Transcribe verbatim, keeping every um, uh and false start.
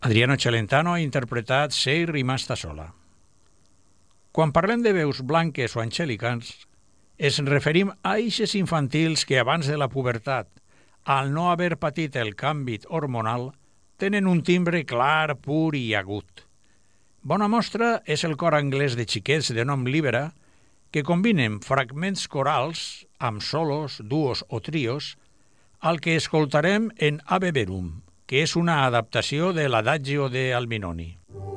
Adriano Celentano ha interpretat Sei rimasta sola. Quan parlem de veus blanques o angelicans, ens referim a eixes infantils que abans de la pubertat, al no haver patit el canvi hormonal, tenen un timbre clar, pur i agut. Bona mostra és el cor anglès de xiquets de nom Libera, que combinen fragments corals amb solos, duos o trios, al que escoltarem en Ave Verum, que és una adaptació de l'Adagio de Albinoni.